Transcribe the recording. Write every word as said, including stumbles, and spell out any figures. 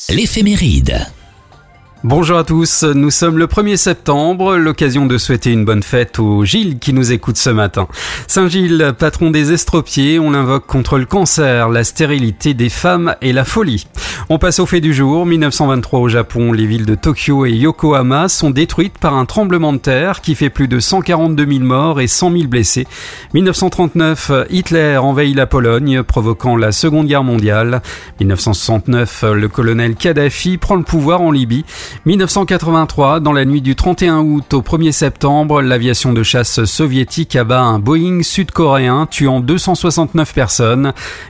L'éphéméride. Bonjour à tous, nous sommes le premier septembre, l'occasion de souhaiter une bonne fête au Gilles qui nous écoute ce matin. Saint Gilles, patron des estropiés, on l'invoque contre le cancer, la stérilité des femmes et la folie. On passe au fait du jour. mille neuf cent vingt-trois au Japon, les villes de Tokyo et Yokohama sont détruites par un tremblement de terre qui fait plus de cent quarante-deux mille morts et cent mille blessés. mille neuf cent trente-neuf, Hitler envahit la Pologne, provoquant la Seconde Guerre mondiale. mille neuf cent soixante-neuf, le colonel Kadhafi prend le pouvoir en Libye. mille neuf cent quatre-vingt-trois, dans la nuit du trente et un août au premier septembre, l'aviation de chasse soviétique abat un Boeing sud-coréen, tuant deux cent soixante-neuf personnes.